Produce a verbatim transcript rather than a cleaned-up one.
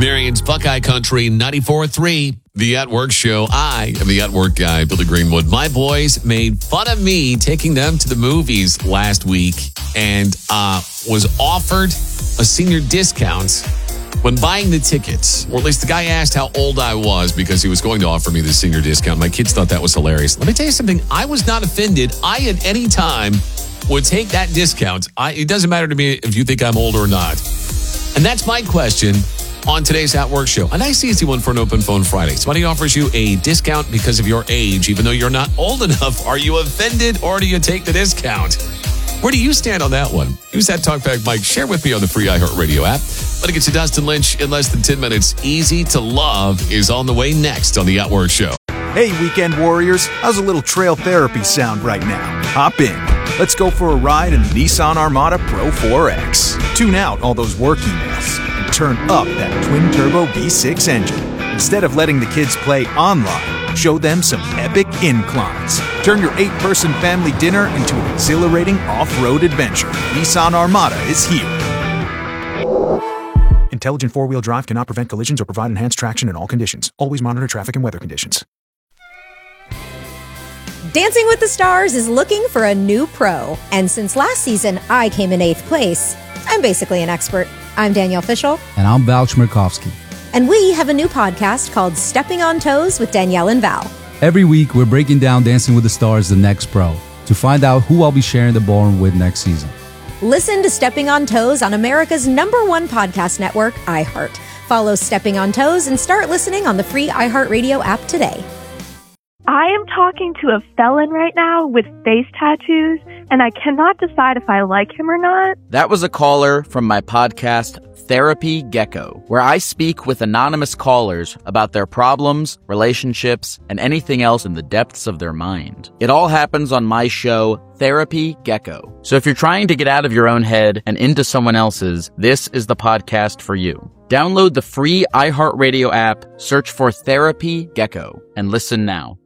Marion's Buckeye Country ninety-four point three, The At Work Show. I am the At Work guy, Billy Greenwood. My boys made fun of me taking them to the movies last week and uh, was offered a senior discount when buying the tickets. Or at least the guy asked how old I was because he was going to offer me the senior discount. My kids thought that was hilarious. Let me tell you something. I was not offended. I, at any time, would take that discount. I, it doesn't matter to me if you think I'm old or not. And that's my question on today's At Work Show. A nice easy one for an open phone Friday. Somebody offers you a discount because of your age, even though you're not old enough. Are you offended or do you take the discount? Where do you stand on that one? Use that talkback mic. Share with me on the free iHeartRadio app. Let it get to Dustin Lynch in less than ten minutes. Easy to Love is on the way next on the At Work Show. Hey, weekend warriors. How's a little trail therapy sound right now? Hop in. Let's go for a ride in the Nissan Armada Pro four X. Tune out all those work emails and turn up that twin-turbo V six engine. Instead of letting the kids play online, show them some epic inclines. Turn your eight-person family dinner into an exhilarating off-road adventure. Nissan Armada is here. Intelligent four-wheel drive cannot prevent collisions or provide enhanced traction in all conditions. Always monitor traffic and weather conditions. Dancing with the Stars is looking for a new pro. And since last season, I came in eighth place. I'm basically an expert. I'm Danielle Fishel. And I'm Val Chmerkovskiy. And we have a new podcast called Stepping on Toes with Danielle and Val. Every week, we're breaking down Dancing with the Stars, the next pro, to find out who I'll be sharing the ballroom with next season. Listen to Stepping on Toes on America's number one podcast network, iHeart. Follow Stepping on Toes and start listening on the free iHeartRadio app today. I am talking to a felon right now with face tattoos, and I cannot decide if I like him or not. That was a caller from my podcast, Therapy Gecko, where I speak with anonymous callers about their problems, relationships, and anything else in the depths of their mind. It all happens on my show, Therapy Gecko. So if you're trying to get out of your own head and into someone else's, this is the podcast for you. Download the free iHeartRadio app, search for Therapy Gecko, and listen now.